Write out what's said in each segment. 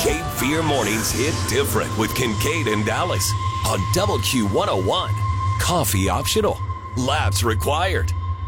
Cape Fear Mornings hit different with Kincaid and Dallas on WQ101. Coffee optional. Labs required.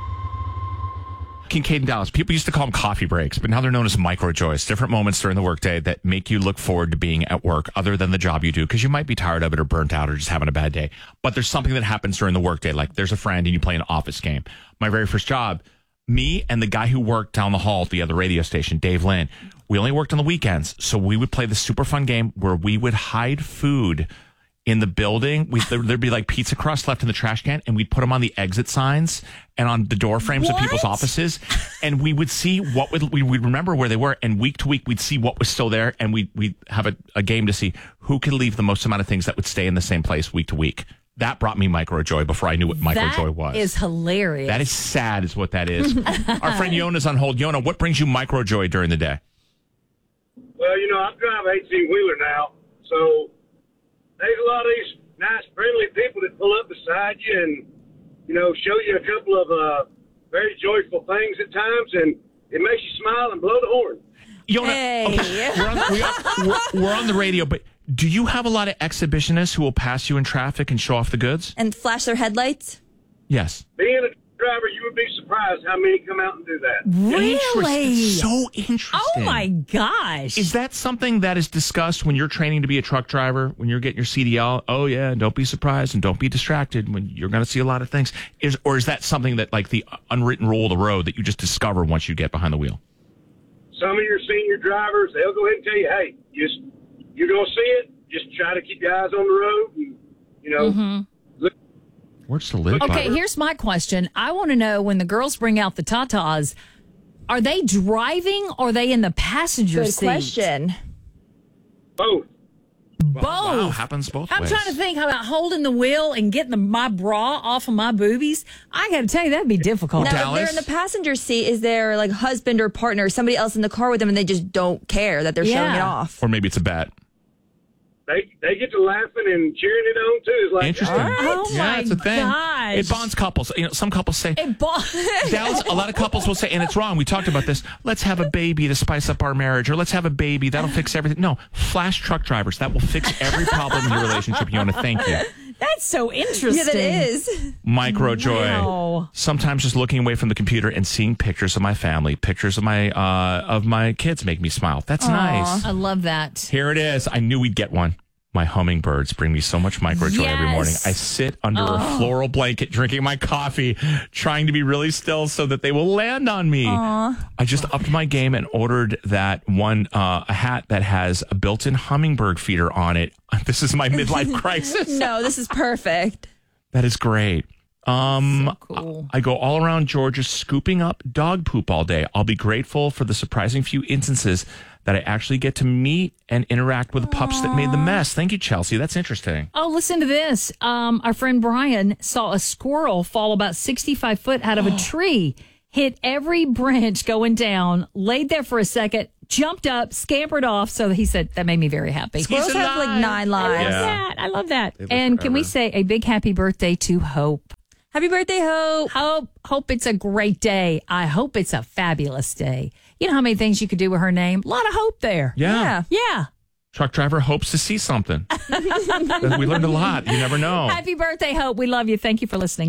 Kincaid and Dallas. People used to call them coffee breaks, but now they're known as micro joys. Different moments during the workday that make you look forward to being at work other than the job you do, because you might be tired of it or burnt out or just having a bad day. But there's something that happens during the workday, like there's a friend and you play an office game. My very first job, me and the guy who worked down the hall at the other radio station, Dave Lynn, we only worked on the weekends. So we would play this super fun game where we would hide food in the building. There'd be like pizza crust left in the trash can, and we'd put them on the exit signs and on the door frames of people's offices. And we would see we'd remember where they were. And week to week, we'd see what was still there. And we'd have a game to see who could leave the most amount of things that would stay in the same place week to week. That brought me microjoy before I knew what microjoy was. That is hilarious. That is sad is what that is. Our friend Yona's on hold. Yona, what brings you microjoy during the day? Well, I drive an 18-wheeler now, so there's a lot of these nice, friendly people that pull up beside you and, show you a couple of very joyful things at times, and it makes you smile and blow the horn. Yona, okay, we're on the radio, but do you have a lot of exhibitionists who will pass you in traffic and show off the goods? And flash their headlights? Yes. Being a driver, you would be surprised how many come out and do that. Really? So interesting. Oh, my gosh. Is that something that is discussed when you're training to be a truck driver, when you're getting your CDL? Oh, yeah, and don't be surprised and don't be distracted when you're going to see a lot of things. Or is that something that, like, the unwritten rule of the road that you just discover once you get behind the wheel? Some of your senior drivers, they'll go ahead and tell you, hey, you're going to see it. Just try to keep your eyes on the road and, look. Where's the lid? Okay, here's my question. I want to know, when the girls bring out the tatas, are they driving or are they in the passenger Good seat? question. Both. Both. Wow, happens both ways. I'm trying to think about holding the wheel and getting my bra off of my boobies. I got to tell you, that'd be difficult. Now, if they're in the passenger seat, is there like husband or partner, somebody else in the car with them, and they just don't care that they're showing it off? Or maybe it's a bet. They get to laughing and cheering it on, too. It's like, interesting. Oh, yeah, my it's a thing. gosh. It bonds couples. Some couples say, Dallas, a lot of couples will say, and it's wrong, we talked about this, let's have a baby to spice up our marriage, or let's have a baby, that'll fix everything. No, flash truck drivers, that will fix every problem in your relationship, Yona. Thank you. That's so interesting. Yeah, that is. Micro joy. Wow. Sometimes just looking away from the computer and seeing pictures of my family, pictures of my kids make me smile. That's nice. I love that. Here it is. I knew we'd get one. My hummingbirds bring me so much microjoy every morning. I sit under a floral blanket drinking my coffee, trying to be really still so that they will land on me. I just upped my game and ordered that one, a hat that has a built-in hummingbird feeder on it. This is my midlife crisis. No, this is perfect. That is great. So cool. I go all around Georgia scooping up dog poop all day. I'll be grateful for the surprising few instances that I actually get to meet and interact with the pups that made the mess. Thank you, Chelsea. That's interesting. Oh, listen to this. Our friend Brian saw a squirrel fall about 65 foot out of a tree, hit every branch going down, laid there for a second, jumped up, scampered off. So he said, that made me very happy. Squirrels have like 9 lives. I love that. And can we say a big happy birthday to Hope? Happy birthday, Hope. Hope it's a great day. I hope it's a fabulous day. You know how many things you could do with her name? A lot of hope there. Yeah. Truck driver hopes to see something. We learned a lot. You never know. Happy birthday, Hope. We love you. Thank you for listening.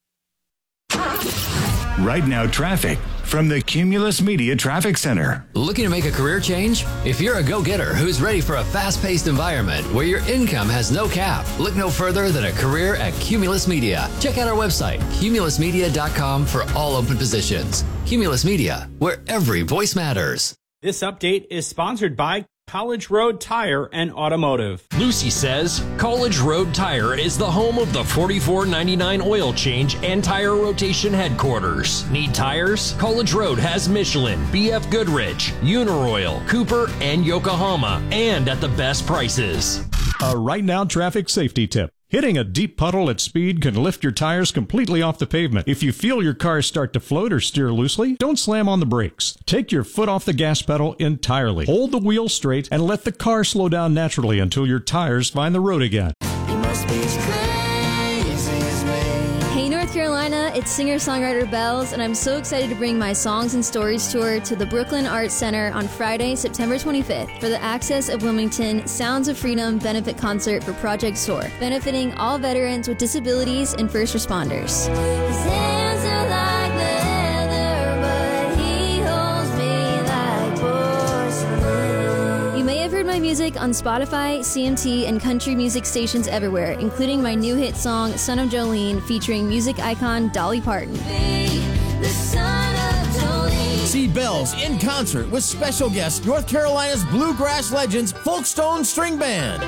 Right now, traffic from the Cumulus Media Traffic Center. Looking to make a career change? If you're a go-getter who's ready for a fast-paced environment where your income has no cap, look no further than a career at Cumulus Media. Check out our website, cumulusmedia.com, for all open positions. Cumulus Media, where every voice matters. This update is sponsored by College Road Tire and Automotive. Lucy says College Road Tire is the home of the $44.99 oil change and tire rotation headquarters. Need tires? College Road has Michelin, BF Goodrich, Uniroyal, Cooper, and Yokohama, and at the best prices. A right now traffic safety tip. Hitting a deep puddle at speed can lift your tires completely off the pavement. If you feel your car start to float or steer loosely, don't slam on the brakes. Take your foot off the gas pedal entirely. Hold the wheel straight and let the car slow down naturally until your tires find the road again. You must be as crazy as me. Hey, North Carolina, it's singer-songwriter Bells, and I'm so excited to bring my Songs and Stories tour to the Brooklyn Arts Center on Friday, September 25th for the Access of Wilmington Sounds of Freedom benefit concert for Project SOAR, benefiting all veterans with disabilities and first responders. His hands are like leather, but he holds me like porcelain. You may have heard my music on Spotify, CMT, and country music stations everywhere, including my new hit song, Son of Jolene, featuring music icon Dolly Parton. See Bells in concert with special guest North Carolina's bluegrass legends Folkstone String Band.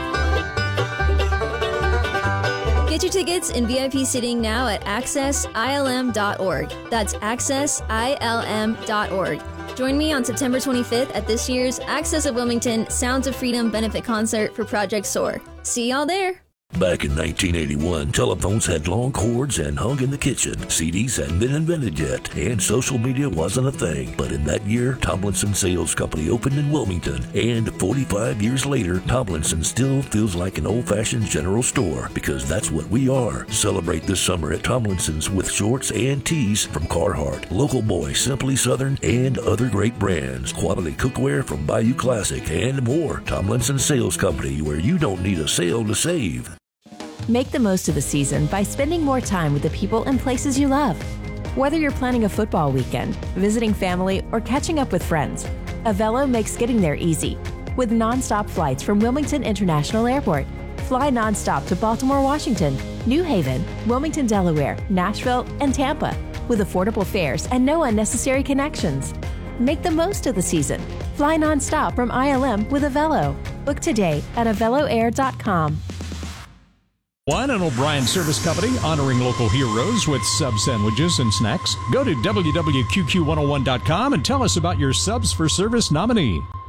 Get your tickets and VIP seating now at accessilm.org. That's accessilm.org. Join me on September 25th at this year's Access of Wilmington Sounds of Freedom benefit concert for Project SOAR. See y'all there. Back in 1981, telephones had long cords and hung in the kitchen. CDs hadn't been invented yet, and social media wasn't a thing. But in that year, Tomlinson Sales Company opened in Wilmington, and 45 years later, Tomlinson still feels like an old-fashioned general store, because that's what we are. Celebrate this summer at Tomlinson's with shorts and tees from Carhartt, Local Boy, Simply Southern, and other great brands. Quality cookware from Bayou Classic, and more. Tomlinson Sales Company, where you don't need a sale to save. Make the most of the season by spending more time with the people and places you love. Whether you're planning a football weekend, visiting family, or catching up with friends, Avelo makes getting there easy. With nonstop flights from Wilmington International Airport, fly nonstop to Baltimore, Washington, New Haven, Wilmington, Delaware, Nashville, and Tampa, with affordable fares and no unnecessary connections. Make the most of the season. Fly nonstop from ILM with Avelo. Book today at aveloair.com. Wine and O'Brien Service Company, honoring local heroes with sub sandwiches and snacks. Go to WWQQ101.com and tell us about your Subs for Service nominee.